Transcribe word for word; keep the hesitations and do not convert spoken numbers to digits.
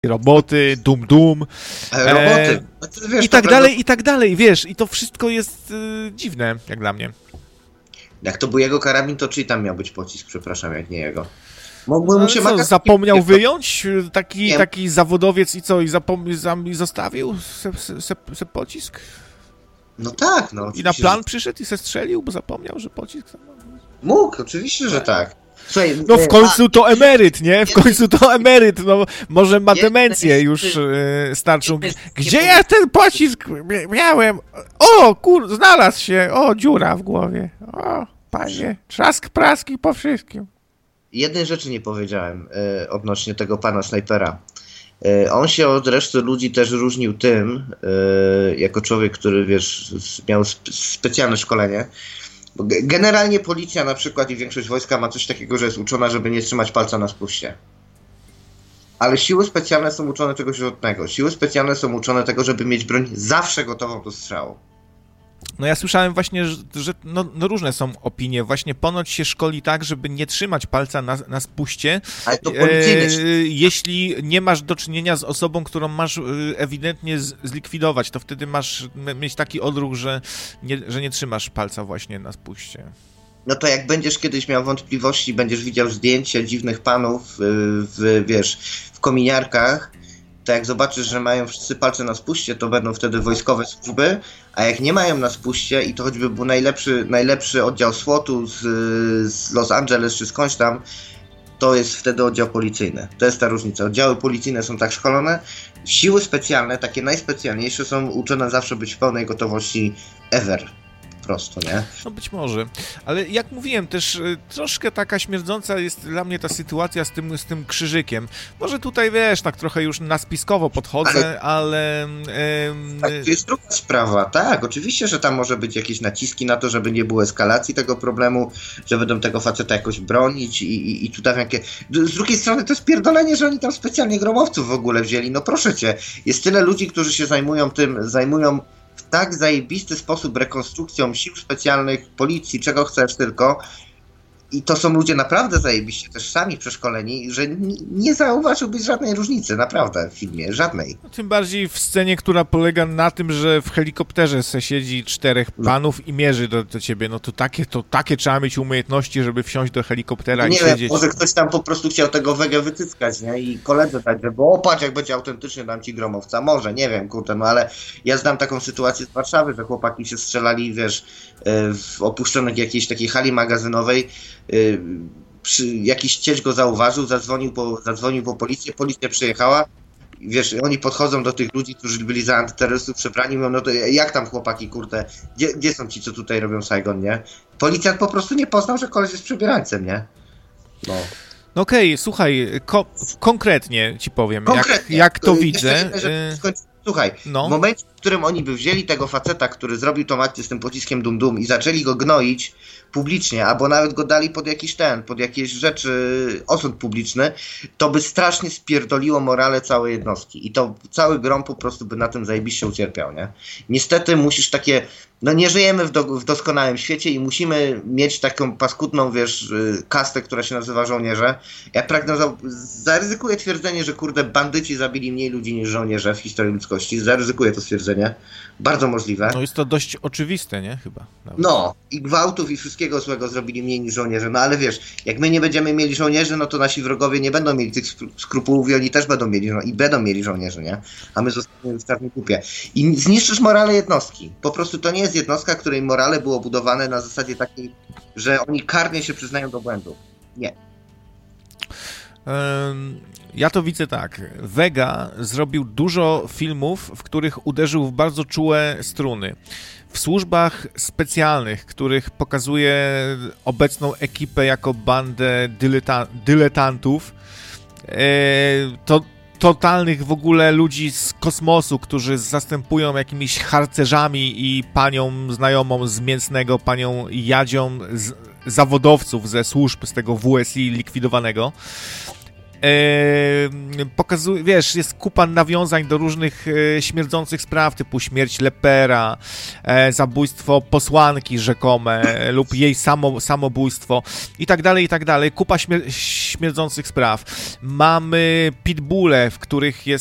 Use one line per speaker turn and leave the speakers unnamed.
roboty, dum dum.
E, roboty. No to, wiesz,
I tak
to
dalej,
prawda...
i tak dalej, wiesz, i to wszystko jest y, dziwne, jak dla mnie.
Jak to był jego karabin, to czyj tam miał być pocisk, przepraszam, jak nie jego. Mógłby mu się
co,
magazyn...
zapomniał wyjąć taki,
Nie.
taki zawodowiec i co, i, zapom- i zostawił se, se, se, se pocisk?
No tak, no.
I na
Że...
plan przyszedł i se strzelił, bo zapomniał, że pocisk...
Mógł, oczywiście, że tak. Słuchaj,
No w końcu
a...
to emeryt, nie? W końcu to emeryt, no może ma
Nie,
demencję
nie,
już e, starczą.
nie,
Gdzie
nie
ja ten pocisk miałem? O, kur, znalazł się, o, dziura w głowie. O, panie, trzask praski po wszystkim.
Jednej rzeczy nie powiedziałem e, odnośnie tego pana snajpera. E, on się od reszty ludzi też różnił tym, e, jako człowiek, który wiesz, miał spe specjalne szkolenie. Bo generalnie policja na przykład i większość wojska ma coś takiego, że jest uczona, żeby nie trzymać palca na spuście. Ale siły specjalne są uczone czegoś odwrotnego. Siły specjalne są uczone tego, żeby mieć broń zawsze gotową do strzału.
No ja słyszałem właśnie, że, że no, no różne są opinie. Właśnie ponoć się szkoli tak, żeby nie trzymać palca na, na spuście,
Ale to policyjne.
e, jeśli nie masz do czynienia z osobą, którą masz e, ewidentnie z, zlikwidować, to wtedy masz m- mieć taki odruch, że nie, że nie trzymasz palca właśnie na spuście.
No to jak będziesz kiedyś miał wątpliwości, będziesz widział zdjęcia dziwnych panów w, w wiesz, w kominiarkach, to jak zobaczysz, że mają wszyscy palce na spuście, to będą wtedy wojskowe służby, a jak nie mają na spuście i to choćby był najlepszy, najlepszy oddział słotu z, z Los Angeles czy skądś tam, to jest wtedy oddział policyjny. To jest ta różnica. Oddziały policyjne są tak szkolone, siły specjalne, takie najspecjalniejsze, są uczone zawsze być w pełnej gotowości ever. Prosto, nie?
No być może, ale jak mówiłem też y, troszkę taka śmierdząca jest dla mnie ta sytuacja z tym, z tym krzyżykiem. Może tutaj wiesz, tak trochę już naspiskowo podchodzę, ale... ale ym,
tak, to jest druga sprawa, tak, oczywiście, że tam może być jakieś naciski na to, żeby nie było eskalacji tego problemu, że będą tego faceta jakoś bronić i, i, i tutaj jakie... Z drugiej strony to jest pierdolenie, że oni tam specjalnie gromowców w ogóle wzięli, no proszę cię, jest tyle ludzi, którzy się zajmują tym, zajmują w tak zajebisty sposób rekonstrukcją sił specjalnych, policji, czego chcesz tylko. I to są ludzie naprawdę zajebiście też sami przeszkoleni, że nie, nie zauważyłbyś żadnej różnicy, naprawdę, w filmie, żadnej.
No, tym bardziej w scenie, która polega na tym, że w helikopterze se siedzi czterech panów i mierzy do, do ciebie. No to takie, to takie trzeba mieć umiejętności, żeby wsiąść do helikoptera
nie
i
wiem,
siedzieć.
Może ktoś tam po prostu chciał tego wegę wycyckać, nie? I koledze tak, że bo patrz, jak będzie autentycznie, dam ci gromowca. Może, nie wiem, kurde, no ale ja znam taką sytuację z Warszawy, że chłopaki się strzelali, wiesz, w opuszczonej jakiejś takiej hali magazynowej. Przy, jakiś cieć go zauważył, zadzwonił po, zadzwonił po policję, policja przyjechała, wiesz, oni podchodzą do tych ludzi, którzy byli za antyterrorystów przebrani, mówią, no to jak tam chłopaki, kurde, gdzie, gdzie są ci, co tutaj robią Saigon, nie? Policjant po prostu nie poznał, że koleś jest przebierańcem, nie? No.
No okej, okay, słuchaj, ko- konkretnie ci powiem,
Konkretnie.
Jak, jak to
Jeszcze
widzę.
jedna rzecz, skończę. Słuchaj,
no.
w momencie, w którym oni by wzięli tego faceta, który zrobił tą akcję z tym pociskiem Dum Dum i zaczęli go gnoić publicznie, albo nawet go dali pod jakiś ten, pod jakieś rzeczy, osąd publiczny, to by strasznie spierdoliło morale całej jednostki i to cały grom po prostu by na tym zajebiście ucierpiał, nie? Niestety musisz takie, no nie żyjemy w, do, w doskonałym świecie i musimy mieć taką paskudną, wiesz, kastę, która się nazywa żołnierze. Ja pragnę, za, zaryzykuję twierdzenie, że kurde, bandyci zabili mniej ludzi niż żołnierze w historii ludzkości, zaryzykuję to stwierdzenie, bardzo możliwe.
No jest to dość oczywiste, nie? Chyba. Nawet.
No, i gwałtów i wszystkiego złego zrobili mniej niż żołnierze, no ale wiesz, jak my nie będziemy mieli żołnierzy, no to nasi wrogowie nie będą mieli tych skrupułów i oni też będą mieli, no, i będą mieli żołnierzy, nie? A my zostaniemy w czarnej kupie. I zniszczysz morale jednostki. Po prostu to nie jest jednostka, której morale było budowane na zasadzie takiej, że oni karnie się przyznają do błędów. Nie.
Ja to widzę tak. Vega zrobił dużo filmów, w których uderzył w bardzo czułe struny. W służbach specjalnych, których pokazuje obecną ekipę jako bandę dyleta- dyletantów, to totalnych w ogóle ludzi z kosmosu, którzy zastępują jakimiś harcerzami i panią znajomą z Mięsnego, panią Jadzią, z zawodowców ze służb z tego W S I likwidowanego. e, pokazuje, wiesz, jest kupa nawiązań do różnych e, śmierdzących spraw, typu śmierć Lepera, e, zabójstwo posłanki rzekome lub jej samo, samobójstwo i tak dalej, i tak dalej. Kupa śmier- śmierdzących spraw. Mamy Pitbulle, w których jest